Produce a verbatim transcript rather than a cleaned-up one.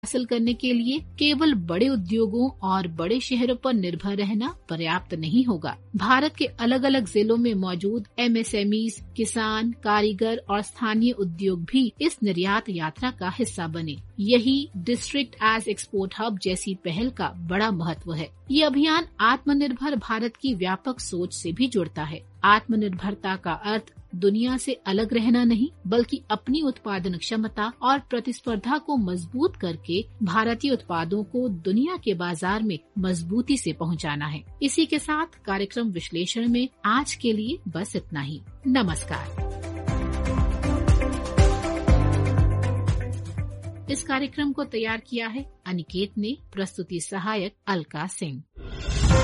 हासिल करने के लिए केवल बड़े उद्योगों और बड़े शहरों पर निर्भर रहना पर्याप्त नहीं होगा। भारत के अलग अलग जिलों में मौजूद एम एस एम ईज़, किसान, कारीगर और स्थानीय उद्योग भी इस निर्यात यात्रा का हिस्सा बने। यही डिस्ट्रिक्ट एज एक्सपोर्ट हब जैसी पहल का बड़ा महत्व है। ये अभियान आत्मनिर्भर भारत की व्यापक सोच से भी जुड़ता है। आत्मनिर्भरता का अर्थ दुनिया से अलग रहना नहीं, बल्कि अपनी उत्पादन क्षमता और प्रतिस्पर्धा को मजबूत करके भारतीय उत्पादों को दुनिया के बाजार में मजबूती से पहुंचाना है। इसी के साथ कार्यक्रम विश्लेषण में आज के लिए बस इतना ही। नमस्कार। इस कार्यक्रम को तैयार किया है अनिकेत ने, प्रस्तुति सहायक अलका सिंह।